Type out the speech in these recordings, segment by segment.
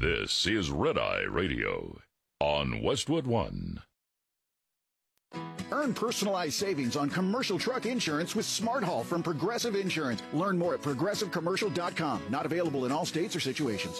This is Red Eye Radio on Westwood One. Earn personalized savings on commercial truck insurance with Smart Haul from Progressive Insurance. Learn more at progressivecommercial.com. Not available in all states or situations.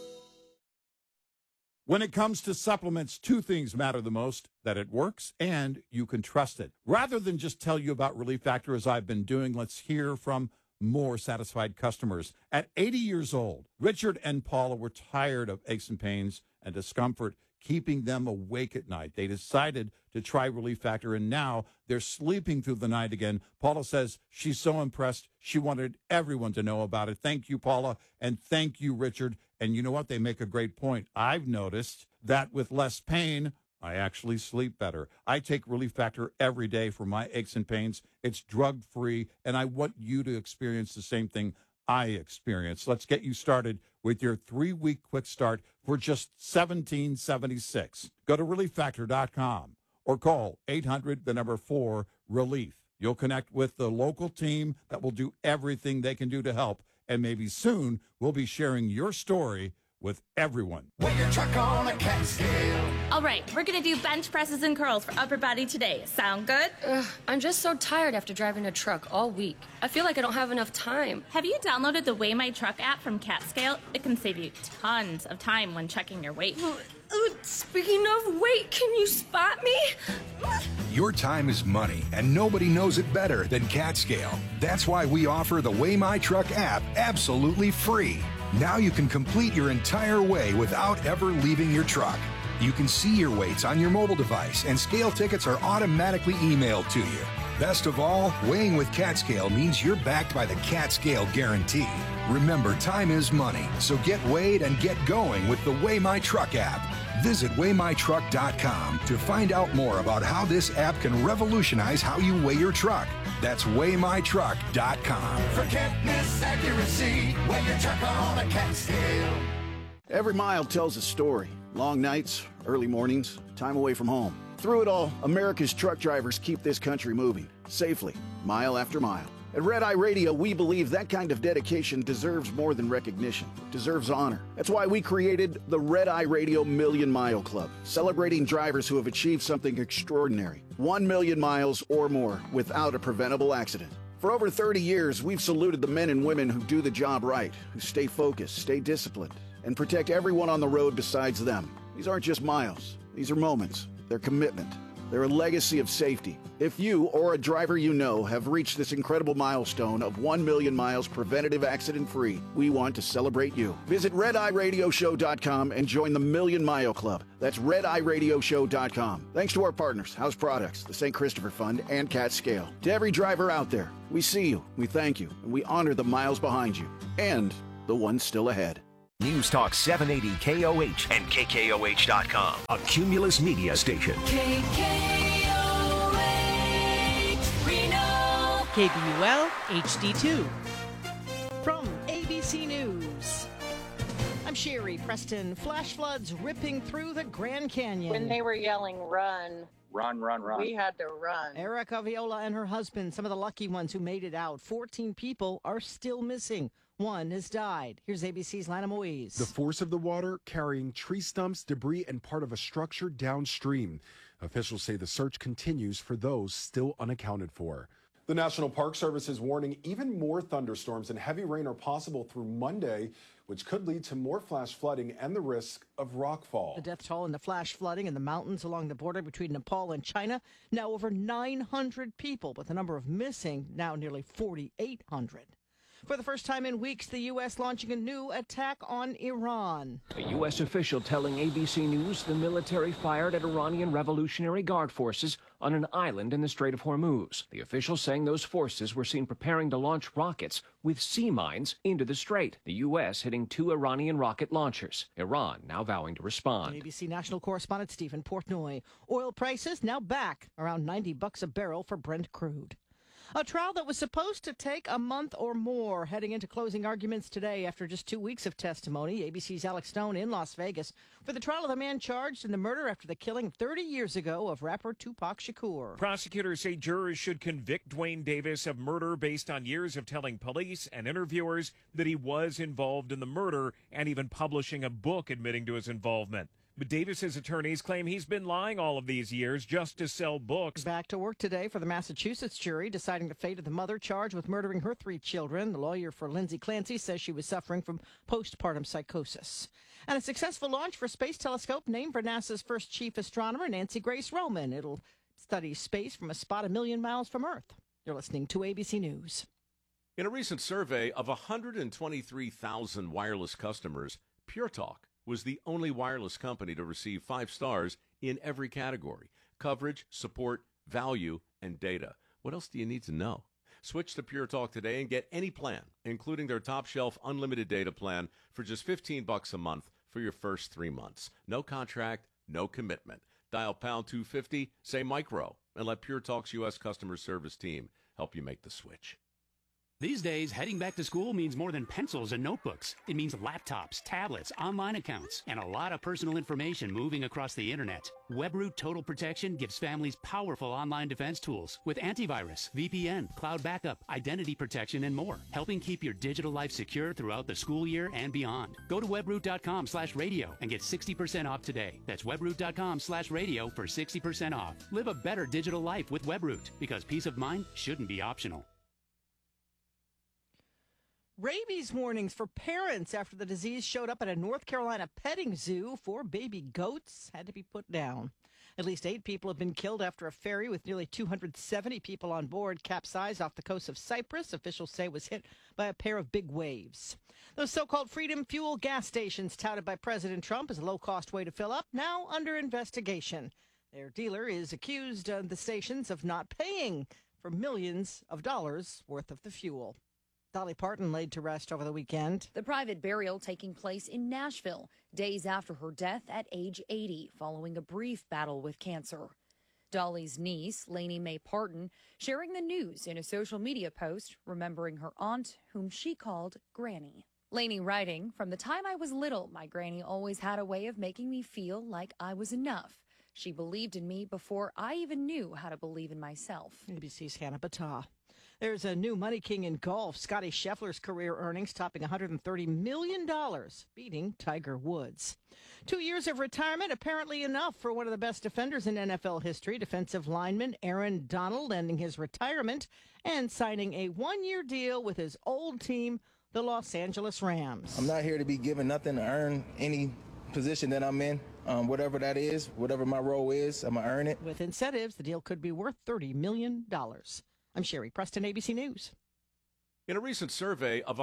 When it comes to supplements, two things matter the most: that it works and you can trust it. Rather than just tell you about Relief Factor as I've been doing, let's hear from more satisfied customers. At 80 years old, Richard and Paula were tired of aches and pains and discomfort keeping them awake at night. They decided to try Relief Factor, and now they're sleeping through the night again. Paula says she's so impressed, she wanted everyone to know about it. Thank you, Paula, and thank you, Richard. And you know what? They make a great point. I've noticed that with less pain, I actually sleep better. I take Relief Factor every day for my aches and pains. It's drug-free, and I want you to experience the same thing I experience. Let's get you started with your 3-week quick start for just $17.76. Go to ReliefFactor.com or call 800-4-RELIEF. You'll connect with the local team that will do everything they can do to help, and maybe soon we'll be sharing your story with everyone. Weigh your truck on a cat scale. All right, we're going to do bench presses and curls for upper body today. Sound good? I'm just so tired after driving a truck all week. I feel like I don't have enough time. Have you downloaded the Weigh My Truck app from CatScale? It can save you tons of time when checking your weight. Speaking of weight, can you spot me? Your time is money, and nobody knows it better than CatScale. That's why we offer the Weigh My Truck app absolutely free. Now you can complete your entire weigh without ever leaving your truck. You can see your weights on your mobile device, and scale tickets are automatically emailed to you. Best of all, weighing with CatScale means you're backed by the CatScale Guarantee. Remember, time is money, so get weighed and get going with the Weigh My Truck app. Visit WeighMyTruck.com to find out more about how this app can revolutionize how you weigh your truck. That's WeighMyTruck.com. Forget misaccuracy. Weigh your truck on a cat scale. Every mile tells a story. Long nights, early mornings, time away from home. Through it all, America's truck drivers keep this country moving, safely, mile after mile. At Red Eye Radio, we believe that kind of dedication deserves more than recognition. It deserves honor. That's why we created the Red Eye Radio Million Mile Club, celebrating drivers who have achieved something extraordinary. 1 million miles or more without a preventable accident. For over 30 years, we've saluted the men and women who do the job right, who stay focused, stay disciplined, and protect everyone on the road besides them. These aren't just miles. These are moments. They're commitment. They're a legacy of safety. If you or a driver you know have reached this incredible milestone of 1 million miles preventative accident-free, we want to celebrate you. Visit RedEyeRadioShow.com and join the Million Mile Club. That's RedEyeRadioShow.com. Thanks to our partners, House Products, the St. Christopher Fund, and CatScale. To every driver out there, we see you, we thank you, and we honor the miles behind you, and the ones still ahead. News Talk 780 KOH and KKOH.com, a Cumulus media station. KKOH Reno. KBUL HD2. From ABC News, I'm Sherry Preston. Flash floods ripping through the Grand Canyon. When they were yelling, run. Run, run, run. We had to run. Erica Viola and her husband, some of the lucky ones who made it out. 14 people are still missing. One has died. Here's ABC's Lana Moise. The force of the water carrying tree stumps, debris, and part of a structure downstream. Officials say the search continues for those still unaccounted for. The National Park Service is warning even more thunderstorms and heavy rain are possible through Monday, which could lead to more flash flooding and the risk of rockfall. The death toll in the flash flooding in the mountains along the border between Nepal and China, now over 900 people, with the number of missing now nearly 4,800. For the first time in weeks, the U.S. launching a new attack on Iran. A U.S. official telling ABC News the military fired at Iranian Revolutionary Guard forces on an island in the Strait of Hormuz. The official saying those forces were seen preparing to launch rockets with sea mines into the strait. The U.S. hitting 2 Iranian rocket launchers. Iran now vowing to respond. ABC national correspondent Stephen Portnoy. Oil prices now back around $90 a barrel for Brent crude. A trial that was supposed to take a month or more, heading into closing arguments today after just 2 weeks of testimony. ABC's Alex Stone in Las Vegas for the trial of the man charged in the murder after the killing 30 years ago of rapper Tupac Shakur. Prosecutors say jurors should convict Dwayne Davis of murder based on years of telling police and interviewers that he was involved in the murder and even publishing a book admitting to his involvement. But Davis's attorneys claim he's been lying all of these years just to sell books. Back to work today for the Massachusetts jury, deciding the fate of the mother charged with murdering her 3 children. The lawyer for Lindsay Clancy says she was suffering from postpartum psychosis. And a successful launch for Space Telescope named for NASA's first chief astronomer, Nancy Grace Roman. It'll study space from a spot 1 million miles from Earth. You're listening to ABC News. In a recent survey of 123,000 wireless customers, Pure Talk was the only wireless company to receive 5 stars in every category: coverage, support, value, and data. What else do you need to know? Switch to Pure Talk today and get any plan, including their top shelf unlimited data plan, for just $15 a month for your first 3 months. No contract, no commitment. Dial pound 250, say micro, and let Pure Talk's U.S. customer service team help you make the switch. These days, heading back to school means more than pencils and notebooks. It means laptops, tablets, online accounts, and a lot of personal information moving across the internet. WebRoot Total Protection gives families powerful online defense tools with antivirus, VPN, cloud backup, identity protection, and more, helping keep your digital life secure throughout the school year and beyond. Go to webroot.com/radio and get 60% off today. That's webroot.com/radio for 60% off. Live a better digital life with WebRoot, because peace of mind shouldn't be optional. Rabies warnings for parents after the disease showed up at a North Carolina petting zoo. 4 baby goats had to be put down. At least 8 people have been killed after a ferry with nearly 270 people on board capsized off the coast of Cyprus. Officials say was hit by a pair of big waves. Those so-called Freedom Fuel gas stations touted by President Trump as a low-cost way to fill up, now under investigation. Their dealer is accused of the stations of not paying for millions of dollars worth of the fuel. Dolly Parton laid to rest over the weekend. The private burial taking place in Nashville, days after her death at age 80, following a brief battle with cancer. Dolly's niece, Lainey Mae Parton, sharing the news in a social media post, remembering her aunt, whom she called Granny. Lainey writing, "From the time I was little, my granny always had a way of making me feel like I was enough. She believed in me before I even knew how to believe in myself." ABC's Hannah Battah. There's a new money king in golf. Scotty Scheffler's career earnings topping $130 million, beating Tiger Woods. 2 years of retirement, apparently enough for one of the best defenders in NFL history. Defensive lineman Aaron Donald ending his retirement and signing a 1-year deal with his old team, the Los Angeles Rams. I'm not here to be given nothing to earn any position that I'm in. Whatever that is, whatever my role is, I'm going to earn it. With incentives, the deal could be worth $30 million. I'm Sherry Preston, ABC News. In a recent survey of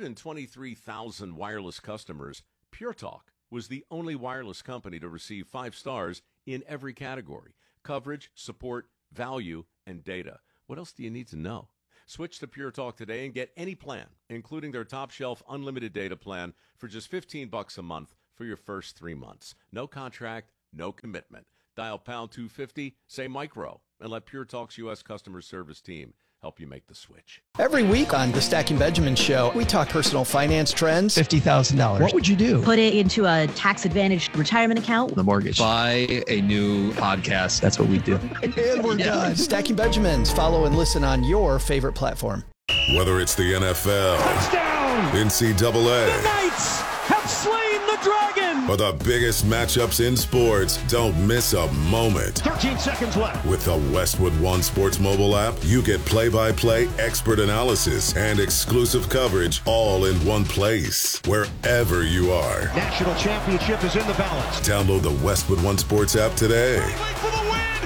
123,000 wireless customers, Pure Talk was the only wireless company to receive 5 stars in every category: coverage, support, value, and data. What else do you need to know? Switch to Pure Talk today and get any plan, including their top shelf unlimited data plan, for just $15 a month for your first 3 months. No contract, no commitment. Dial pound 250, say micro, and let Pure Talk's U.S. customer service team help you make the switch. Every week on the Stacking Benjamin Show, we talk personal finance trends. $50,000. What would you do? Put it into a tax-advantaged retirement account. The mortgage. Buy a new podcast. That's what we do. And we're done. Stacking Benjamins. Follow and listen on your favorite platform. Whether it's the NFL, Touchdown! NCAA, The Knights have slain the dragon! or the biggest matchups in sports, don't miss a moment. 13 seconds left. With the Westwood One Sports mobile app, you get play-by-play expert analysis and exclusive coverage all in one place, wherever you are. National championship is in the balance. Download the Westwood One Sports app today. For the win!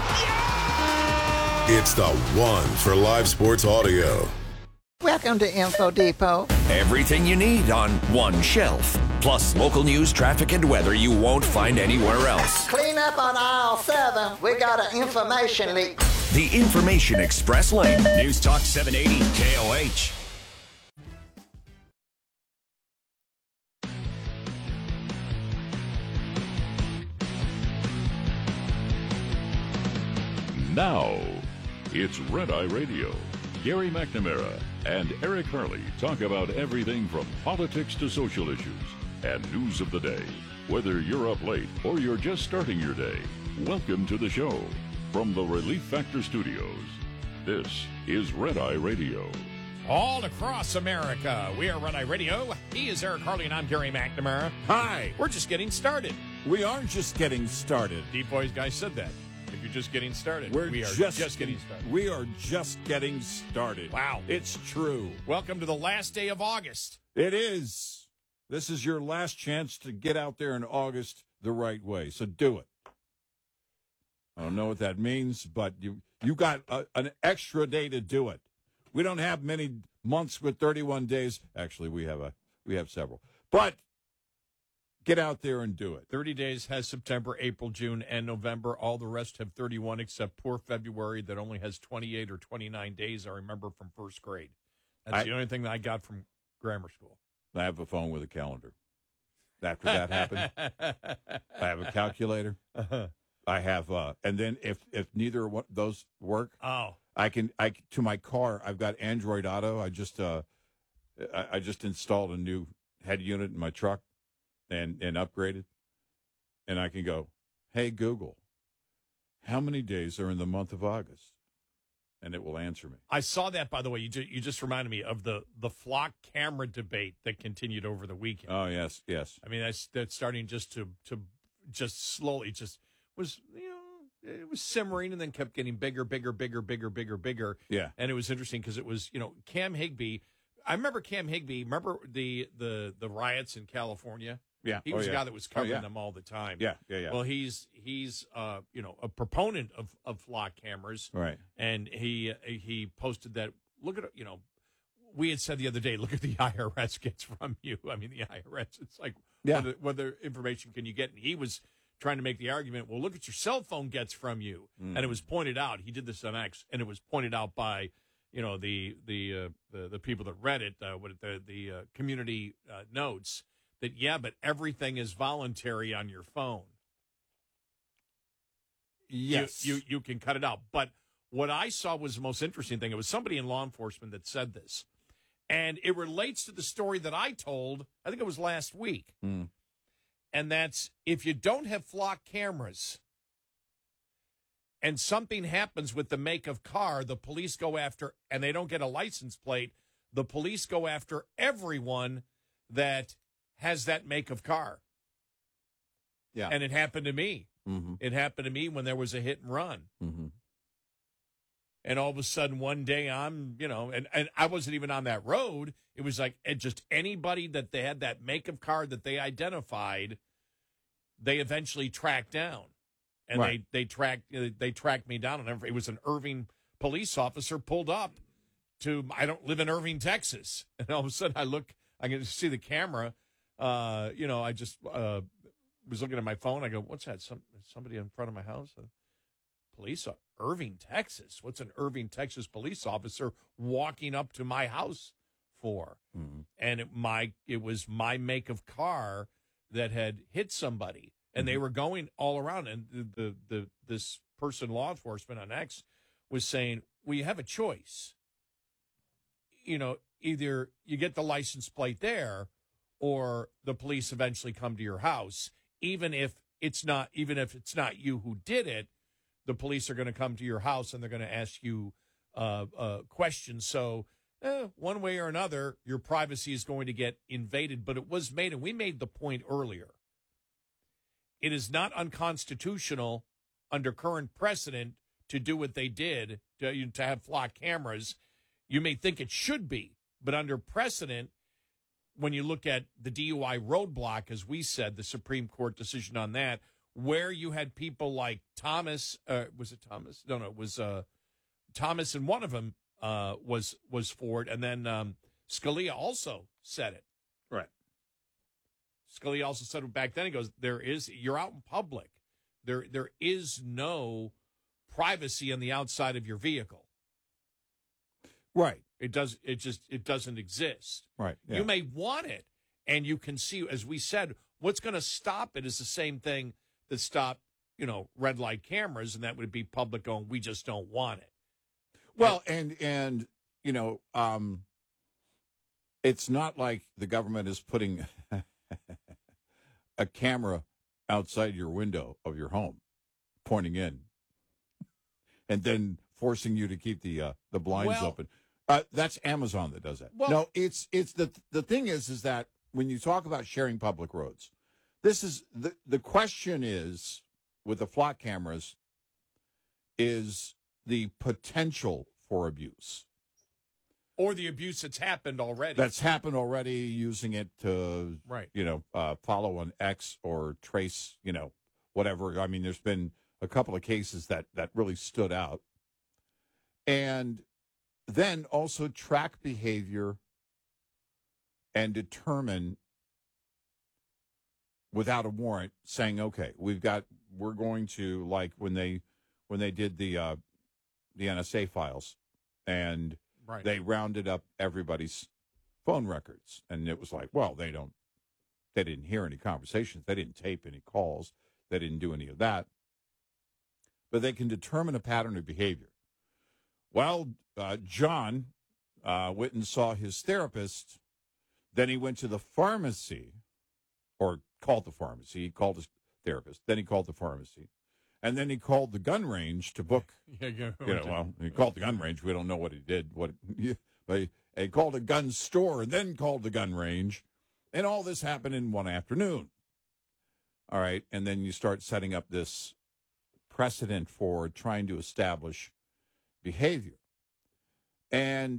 Yeah! It's the one for live sports audio. Welcome to Info Depot. Everything you need on one shelf. Plus local news, traffic, and weather you won't find anywhere else. Clean up on aisle 7. We got an information leak. The Information Express Lane. News Talk 780 KOH. Now, it's Red Eye Radio. Gary McNamara and Eric Harley talk about everything from politics to social issues and news of the day. Whether you're up late or you're just starting your day, welcome to the show. From the Relief Factor Studios, this is Red Eye Radio. All across America, we are Red Eye Radio. He is Eric Harley, and I'm Gary McNamara. Hi. We're just getting started. We aren't just getting started. Deep Voice guy said that. If you're just getting started, we are just getting started. We are just getting started. Wow. It's true. Welcome to the last day of August. It is. This is your last chance to get out there in August the right way, so do it. I don't know what that means, but you got an extra day to do it. We don't have many months with 31 days. Actually, we have several. But get out there and do it. 30 days has September, April, June, and November. All the rest have 31 except poor February that only has 28 or 29 days, I remember, from first grade. That's the only thing that I got from grammar school. I have a phone with a calendar. After that happened, I have a calculator. I have, and then if neither of those work, I to my car, I've got Android Auto. I just installed a new head unit in my truck and upgraded. And I can go, hey, Google, how many days are in the month of August? And it will answer me. I saw that, by the way. You just reminded me of the flock camera debate that continued over the weekend. Oh, yes. I mean, that's starting just to slowly just was, it was simmering and then kept getting bigger. Yeah. And it was interesting because it was, Cam Higbee. I remember Cam Higbee. Remember the riots in California? Yeah. He was a guy that was covering them all the time. Yeah. Well, he's a proponent of flock cameras. Right. And he posted that, look at, we had said the other day, look at the IRS gets from you. I mean, the IRS, it's like, what other information can you get? And he was trying to make the argument, well, look at your cell phone gets from you. And it was pointed out, he did this on X, and it was pointed out by, the people that read it, the community notes, that, but everything is voluntary on your phone. Yes. You can cut it out. But what I saw was the most interesting thing. It was somebody in law enforcement that said this. And it relates to the story that I told, I think it was last week. And that's, if you don't have flock cameras and something happens with the make of car, the police go after, and they don't get a license plate, the police go after everyone that has that make of car. Yeah. And it happened to me. Mm-hmm. It happened to me when there was a hit and run. Mm-hmm. And all of a sudden one day I'm, and I wasn't even on that road. It was like just anybody that they had that make of car that they identified, they eventually tracked down. And right. they tracked me down. And it was an Irving police officer pulled up to, I don't live in Irving, Texas. And all of a sudden I can see the camera. I just was looking at my phone. I go, what's that? Somebody in front of my house? Police, Irving, Texas. What's an Irving, Texas police officer walking up to my house for? Mm-hmm. And it was my make of car that had hit somebody, and they were going all around. And this person, law enforcement on X, was saying, well, you have a choice. Either you get the license plate there, or the police eventually come to your house. Even if it's not you who did it, the police are going to come to your house and they're going to ask you questions. So one way or another, your privacy is going to get invaded. But it was made, and we made the point earlier, it is not unconstitutional under current precedent to do what they did, to have flock cameras. You may think it should be, but under precedent, when you look at the DUI roadblock, as we said, the Supreme Court decision on that, where you had people like Thomas, was it Thomas? No, it was Thomas, and one of them was Ford, and then Scalia also said it. Right. Scalia also said it back then. He goes, you're out in public. There is no privacy on the outside of your vehicle. Right. It doesn't exist. Right. Yeah. You may want it, and you can see, as we said, what's going to stop it is the same thing that stopped, red light cameras, and that would be public going, we just don't want it. Well, and it's not like the government is putting a camera outside your window of your home, pointing in, and then forcing you to keep the blinds open. That's Amazon that does that. Well, no, it's the thing is that when you talk about sharing public roads, this is the question is with the flock cameras is the potential for abuse. Or the abuse that's happened already. That's happened already, using it to, right. Follow on X or trace, whatever. I mean, there's been a couple of cases that really stood out. And then also track behavior and determine without a warrant, saying, okay, we're going to, like when they did the NSA files, and right. they rounded up everybody's phone records, and it was like, well, they didn't hear any conversations, they didn't tape any calls, they didn't do any of that, but they can determine a pattern of behavior. Well, John went and saw his therapist, then he went to the pharmacy, or called the pharmacy. He called his therapist, then he called the pharmacy, and then he called the gun range to book. He called the gun range. We don't know what he did. But he called a gun store and then called the gun range, and all this happened in one afternoon. All right, and then you start setting up this precedent for trying to establish behavior. And,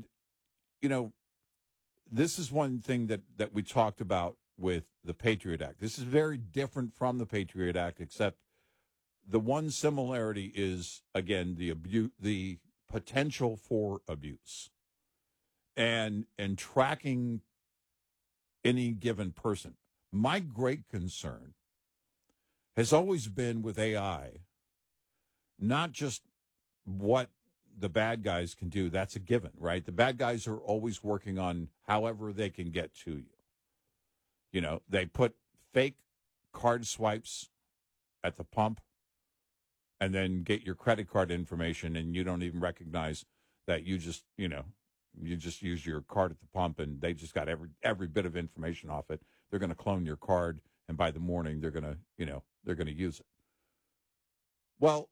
this is one thing that we talked about with the Patriot Act. This is very different from the Patriot Act, except the one similarity is, again, the potential for abuse and tracking any given person. My great concern has always been with AI, not just what the bad guys can do. That's a given, right? The bad guys are always working on however they can get to you. They put fake card swipes at the pump and then get your credit card information, and you don't even recognize that you just use your card at the pump, and they just got every bit of information off it. They're going to clone your card, and by the morning they're going to use it. Well,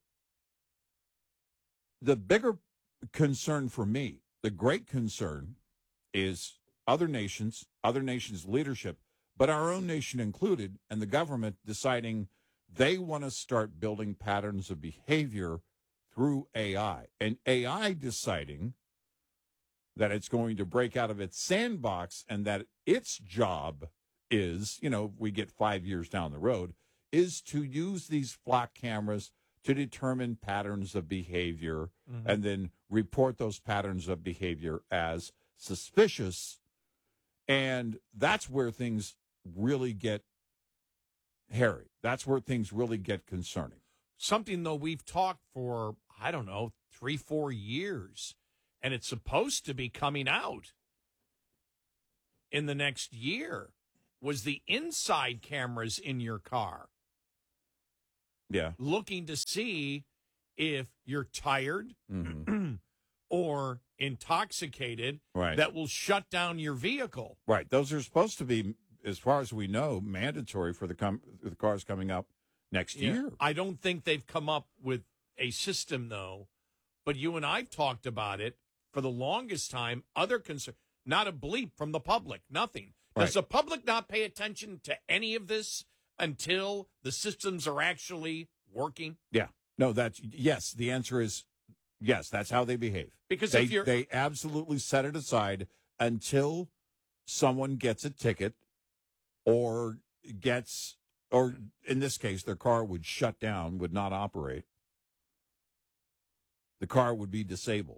the bigger concern for me, the great concern, is other nations' leadership, but our own nation included, and the government deciding they want to start building patterns of behavior through AI. And AI deciding that it's going to break out of its sandbox, and that its job is, we get 5 years down the road, is to use these flock cameras to determine patterns of behavior, and then report those patterns of behavior as suspicious. And that's where things really get hairy. That's where things really get concerning. Something, though, we've talked for, 3-4 years, and it's supposed to be coming out in the next year, was the inside cameras in your car. Yeah. Looking to see if you're tired or intoxicated, right, that will shut down your vehicle. Right. Those are supposed to be, as far as we know, mandatory for the cars coming up next year. I don't think they've come up with a system, though. But you and I've talked about it for the longest time. Other concern, not a bleep from the public, nothing. Right. Does the public not pay attention to any of this until the systems are actually working? Yeah. No, yes. The answer is yes. That's how they behave. Because they absolutely set it aside until someone gets a ticket, or in this case, their car would shut down, would not operate. The car would be disabled.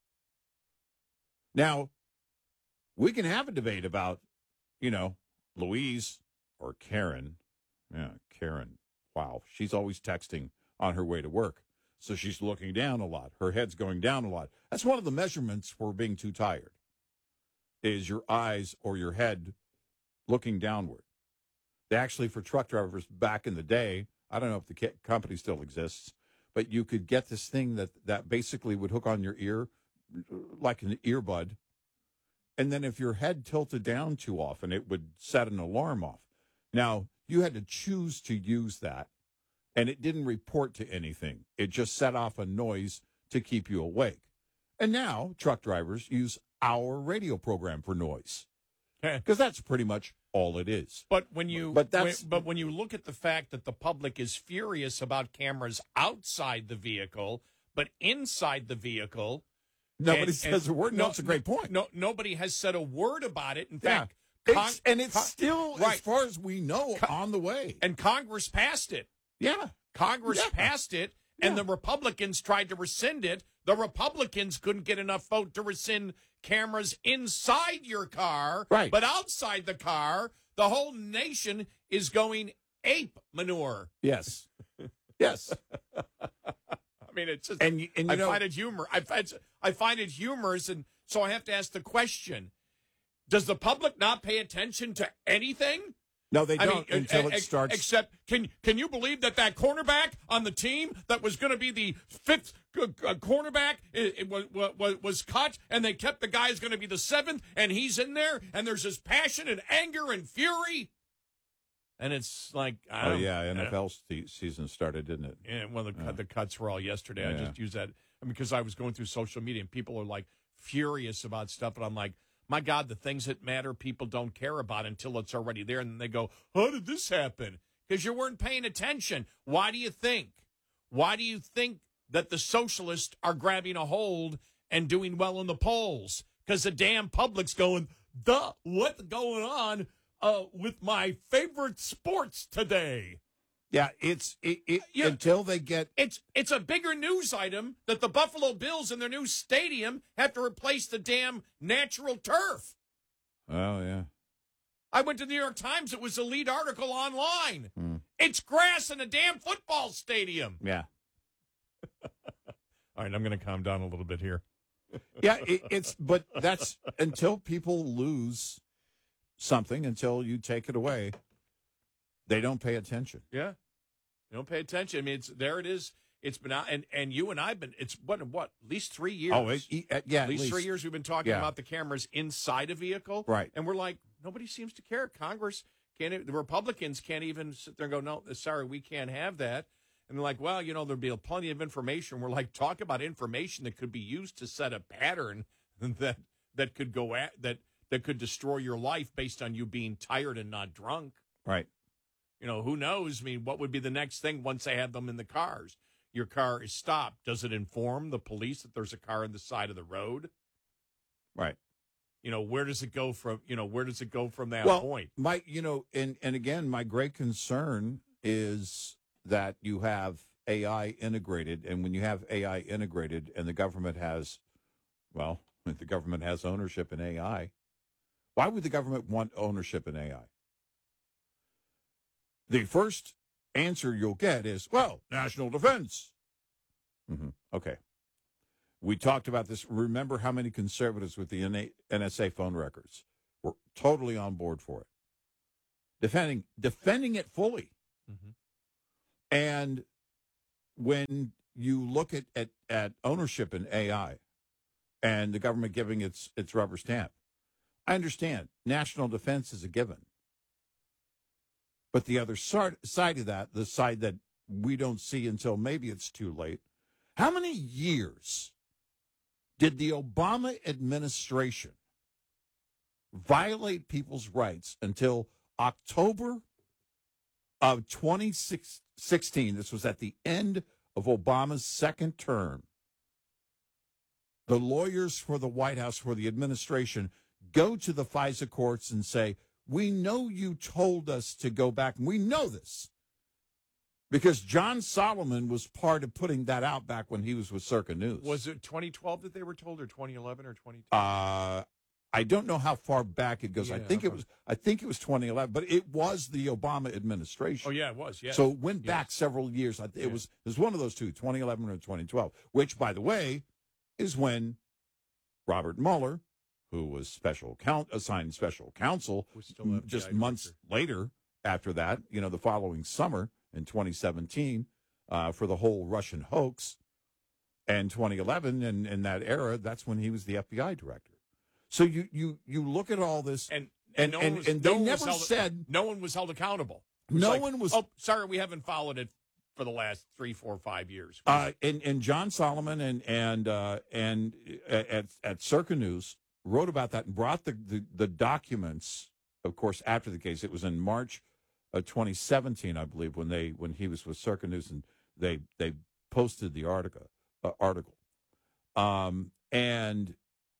Now, we can have a debate about, Louise or Karen. Yeah, Karen. Wow. She's always texting on her way to work. So she's looking down a lot. Her head's going down a lot. That's one of the measurements for being too tired, is your eyes or your head looking downward. They actually, for truck drivers back in the day, I don't know if the company still exists, but you could get this thing that basically would hook on your ear, like an earbud. And then if your head tilted down too often, it would set an alarm off. Now, you had to choose to use that, and it didn't report to anything. It just set off a noise to keep you awake. And now truck drivers use our radio program for noise, because that's pretty much all it is. But when you when you look at the fact that the public is furious about cameras outside the vehicle, but inside the vehicle, nobody says a word. No, it's a great point. No, nobody has said a word about it. In Yeah. fact, it's still, as far as we know, on the way. And Congress passed it. Yeah. Congress passed it, and the Republicans tried to rescind it. The Republicans couldn't get enough vote to rescind cameras inside your car. Right. But outside the car, the whole nation is going ape manure. Yes. Yes. I mean, it's just, and you I know, find it humor. I find it humorous, and so I have to ask the question: does the public not pay attention to anything? No, they don't until it starts. Except, can you believe that cornerback on the team that was going to be the fifth cornerback was cut, and they kept the guy who's going to be the seventh, and he's in there, and there's this passion and anger and fury, and it's like, NFL season started, didn't it? Yeah, well, the cuts were all yesterday. I just used that because I was going through social media, and people are like furious about stuff, and I'm like, my God, the things that matter, people don't care about until it's already there. And then they go, how did this happen? Because you weren't paying attention. Why do you think? Why do you think that the socialists are grabbing a hold and doing well in the polls? Because the damn public's going, what's going on with my favorite sports today? Yeah, until they get... It's a bigger news item that the Buffalo Bills in their new stadium have to replace the damn natural turf. Oh, yeah. I went to the New York Times. It was the lead article online. It's grass in a damn football stadium. Yeah. All right, I'm going to calm down a little bit here. Yeah, but that's until people lose something, until you take it away, they don't pay attention. Yeah. They don't pay attention. I mean, there it is. It's been out, and you and I've been, it's what, at least 3 years? Oh, at least 3 years we've been talking about the cameras inside a vehicle. Right. And we're like, nobody seems to care. Congress can't, the Republicans can't even sit there and go, no, sorry, we can't have that. And they're like, well, there'll be plenty of information. We're like, talk about information that could be used to set a pattern that could go that could destroy your life based on you being tired and not drunk. Right. Who knows? I mean, what would be the next thing once they have them in the cars? Your car is stopped. Does it inform the police that there's a car on the side of the road? Right. Where does it go from? Where does it go from that point? And again, my great concern is that you have AI integrated, and when you have AI integrated, and the government has ownership in AI. Why would the government want ownership in AI? The first answer you'll get is, well, national defense. Okay. We talked about this. Remember how many conservatives with the NSA phone records were totally on board for it, defending it fully. And when you look at ownership in AI and the government giving its rubber stamp, I understand national defense is a given. But the other side of that, the side that we don't see until maybe it's too late, how many years did the Obama administration violate people's rights until October of 2016? This was at the end of Obama's second term. The lawyers for the White House, for the administration, go to the FISA courts and say, we know you told us to go back, and we know this because John Solomon was part of putting that out back when he was with Circa News. Was it 2012 that they were told, or 2011 or 2010? I don't know how far back it goes. Yeah, I think it was 2011, but it was the Obama administration. Oh yeah, it was. Yeah. So it went back several years. It was one of those two, 2011 or 2012, which, by the way, is when Robert Mueller, who was assigned special counsel just months later after that, the following summer in 2017 for the whole Russian hoax, And 2011, and in that era, that's when he was the FBI director. So you look at all this, and they never said no one was held accountable. No one was. Oh, sorry, we haven't followed it for the last 3, 4, 5 years. And John Solomon and at Circa News wrote about that and brought the documents. Of course, after the case, it was in March of 2017, I believe, when he was with Circa News, and they posted the article. And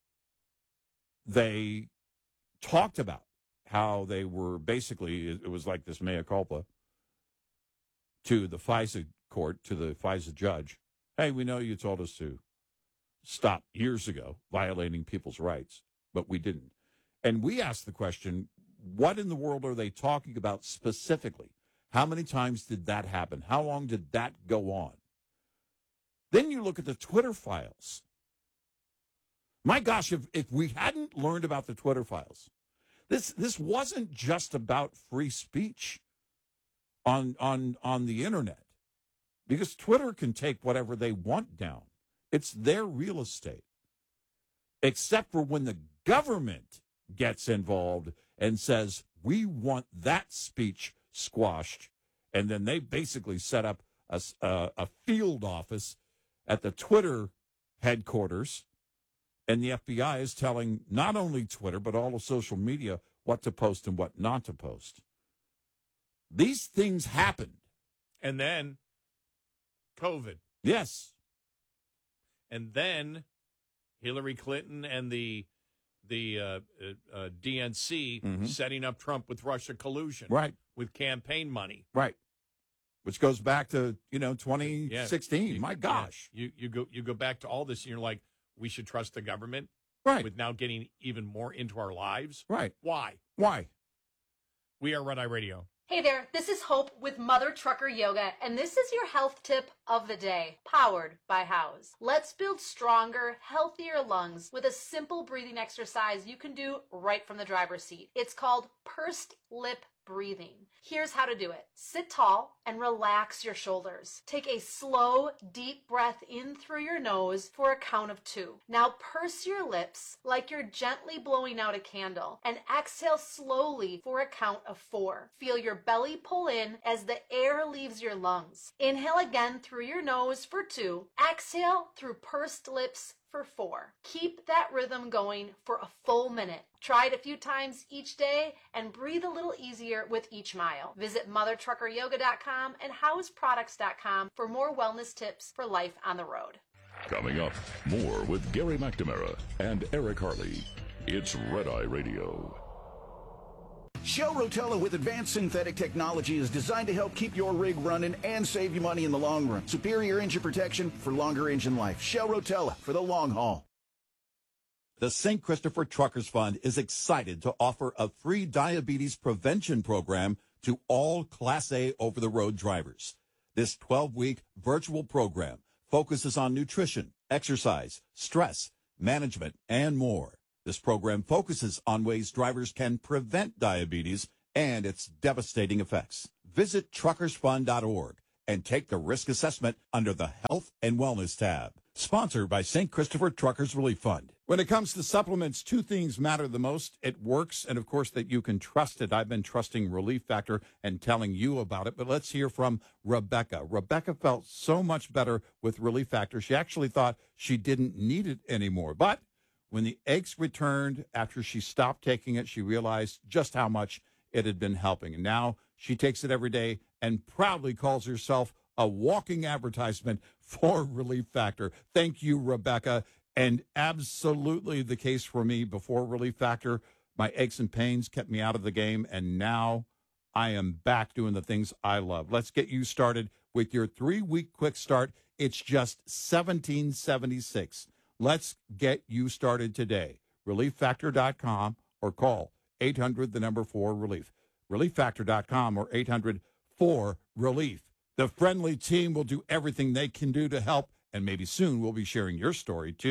they talked about how they were basically, it was like this mea culpa to the FISA court, to the FISA judge. Hey, we know you told us to stop years ago violating people's rights, but we didn't. And we asked the question, what in the world are they talking about specifically? How many times did that happen? How long did that go on? Then you look at the Twitter files. My gosh, if we hadn't learned about the Twitter files, this wasn't just about free speech on the internet, because Twitter can take whatever they want down. It's their real estate, except for when the government gets involved and says, we want that speech squashed. And then they basically set up a field office at the Twitter headquarters, and the FBI is telling not only Twitter, but all of social media what to post and what not to post. These things happened. And then COVID. Yes. And then Hillary Clinton and the DNC setting up Trump with Russia collusion. Right. With campaign money. Right. Which goes back to, 2016. Yeah. My gosh. Yeah. You go back to all this, and you're like, we should trust the government. Right. With now getting even more into our lives. Right. Why? We are Red Eye Radio. Hey there, this is Hope with Mother Trucker Yoga, and this is your health tip of the day, powered by House. Let's build stronger, healthier lungs with a simple breathing exercise you can do right from the driver's seat. It's called pursed lip breathing. Here's how to do it. Sit tall and relax your shoulders. Take a slow, deep breath in through your nose for a count of 2. Now purse your lips like you're gently blowing out a candle and exhale slowly for a count of 4. Feel your belly pull in as the air leaves your lungs. Inhale again through your nose for 2. Exhale through pursed lips for 4. Keep that rhythm going for a full minute. Try it a few times each day and breathe a little easier with each mile. Visit mothertruckeryoga.com and houseproducts.com for more wellness tips for life on the road. Coming up, more with Gary McNamara and Eric Harley. It's Red Eye Radio. Shell Rotella with advanced synthetic technology is designed to help keep your rig running and save you money in the long run. Superior engine protection for longer engine life. Shell Rotella for the long haul. The St. Christopher Truckers Fund is excited to offer a free diabetes prevention program to all Class A over-the-road drivers. This 12-week virtual program focuses on nutrition, exercise, stress, management, and more. This program focuses on ways drivers can prevent diabetes and its devastating effects. Visit truckersfund.org and take the risk assessment under the Health and Wellness tab. Sponsored by St. Christopher Truckers Relief Fund. When it comes to supplements, 2 things matter the most. It works, and of course that you can trust it. I've been trusting Relief Factor and telling you about it, but let's hear from Rebecca. Rebecca felt so much better with Relief Factor. She actually thought she didn't need it anymore. But when the aches returned after she stopped taking it, she realized just how much it had been helping. And now she takes it every day and proudly calls herself a walking advertisement for Relief Factor. Thank you, Rebecca. And absolutely the case for me. Before Relief Factor, my aches and pains kept me out of the game, and now I am back doing the things I love. Let's get you started with your 3-week quick start. It's just $17.76. Let's get you started today. ReliefFactor.com or call 800-4-RELIEF. ReliefFactor.com or 800-4-RELIEF. The friendly team will do everything they can do to help, and maybe soon we'll be sharing your story, too.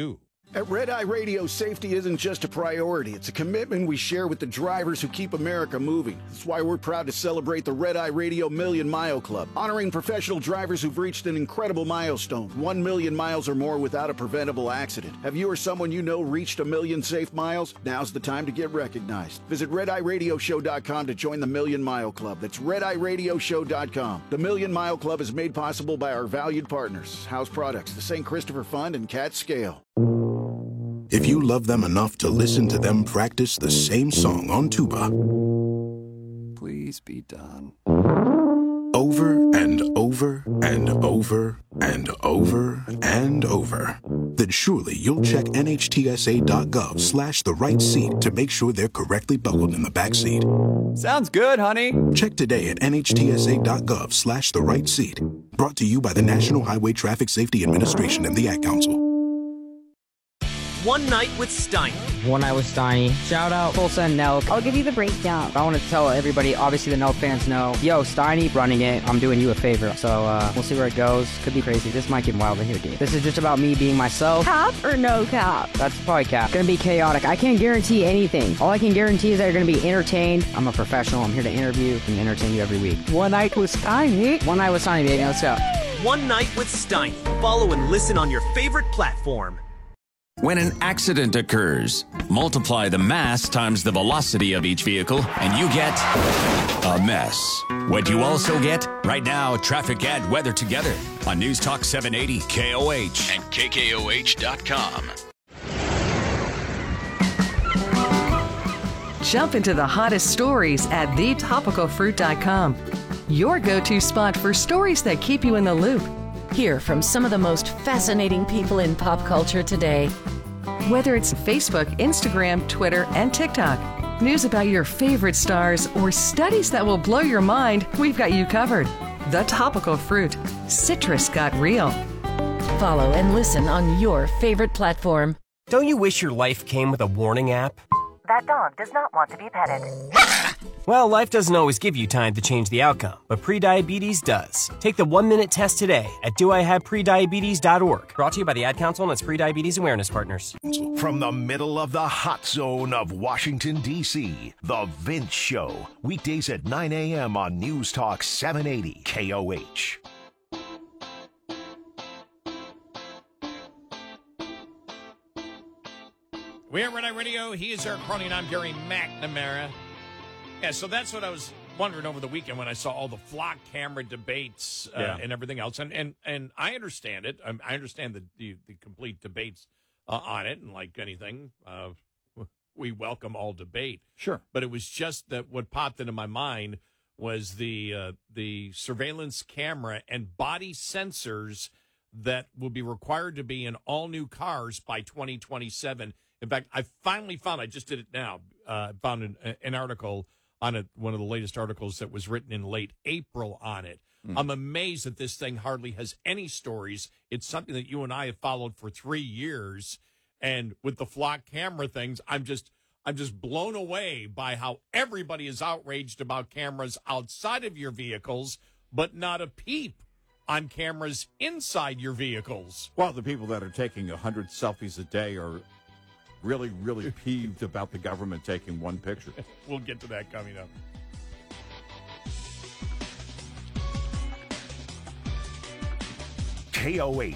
At Red Eye Radio, safety isn't just a priority. It's a commitment we share with the drivers who keep America moving. That's why we're proud to celebrate the Red Eye Radio Million Mile Club, honoring professional drivers who've reached an incredible milestone, 1 million miles or more without a preventable accident. Have you or someone you know reached 1 million safe miles? Now's the time to get recognized. Visit RedEyeRadioShow.com to join the Million Mile Club. That's RedEyeRadioShow.com. The Million Mile Club is made possible by our valued partners, House Products, the St. Christopher Fund, and Cat Scale. If you love them enough to listen to them practice the same song on tuba, Please be done. over and over and over and over and over, then surely you'll check NHTSA.gov/the right seat to make sure they're correctly buckled in the back seat. Sounds good, honey. Check today at NHTSA.gov/the right seat. Brought to you by the National Highway Traffic Safety Administration and the Ad Council. One Night with Steiny. One Night with Steiny. Shout out Full Send Nelk. I'll give you the breakdown. I want to tell everybody, obviously the Nelk fans know, yo, Steiny running it, I'm doing you a favor. So we'll see where it goes. Could be crazy. This might get wild in here, dude. This is just about me being myself. Cap or no cap? That's probably cap. Gonna be chaotic. I can't guarantee anything. All I can guarantee is that you're gonna be entertained. I'm a professional. I'm here to interview and entertain you every week. One Night with Steiny. One Night with Steiny, baby. Let's go. One Night with Steiny. Follow and listen on your favorite platform. When an accident occurs, multiply the mass times the velocity of each vehicle, and you get a mess. What you also get? Right now, traffic and weather together on News Talk 780 KOH and KKOH.com. Jump into the hottest stories at thetopicalfruit.com. Your go-to spot for stories that keep you in the loop. Hear from some of the most fascinating people in pop culture today. Whether it's Facebook, Instagram, Twitter, and TikTok, news about your favorite stars, or studies that will blow your mind, we've got you covered. The Topical Fruit. Citrus got real. Follow and listen on your favorite platform. Don't you wish your life came with a warning app? That dog does not want to be petted. Well, life doesn't always give you time to change the outcome, but prediabetes does. Take the 1-minute test today at doihaveprediabetes.org. Brought to you by the Ad Council and its Prediabetes Awareness Partners. From the middle of the hot zone of Washington, D.C., The Vince Show. Weekdays at 9 a.m. on News Talk 780 KOH. We're Red Eye Radio. He is Eric Cronin. I'm Gary McNamara. Yeah, so that's what I was wondering over the weekend when I saw all the flock camera debates and everything else. And I understand it. I understand the complete debates on it. And like anything, we welcome all debate. Sure. But it was just that what popped into my mind was the surveillance camera and body sensors that will be required to be in all new cars by 2027. In fact, I finally found, I just did it now, found an article on it, one of the latest articles that was written in late April on it. I'm amazed that this thing hardly has any stories. It's something that you and I have followed for 3 years. And with the flock camera things, I'm just blown away by how everybody is outraged about cameras outside of your vehicles, but not a peep on cameras inside your vehicles. Well, the people that are taking 100 selfies a day are really, really peeved about the government taking one picture. We'll get to that coming up. KOH